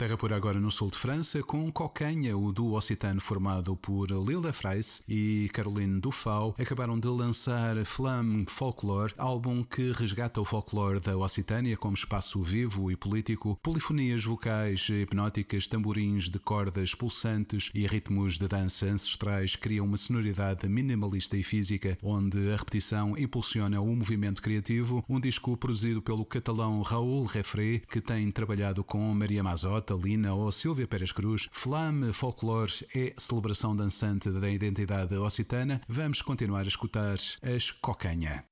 terra por agora no sul de França, com Cocanha, o duo occitano formado por Lila Freis e Caroline Dufau, acabaram de lançar Flamme Folklore, álbum que resgata o folclore da Occitânia como espaço vivo e político, polifonias vocais hipnóticas, tamborins de cordas pulsantes e ritmos de dança ancestrais criam uma sonoridade minimalista e física, onde a repetição impulsiona o movimento criativo, um disco produzido pelo catalão Raul Refré, que tem trabalhado com Maria Mazota, Lina ou Silvia Pérez Cruz. Flamme Folklore é celebração dançante da identidade occitana. Vamos continuar a escutar as Cocanha.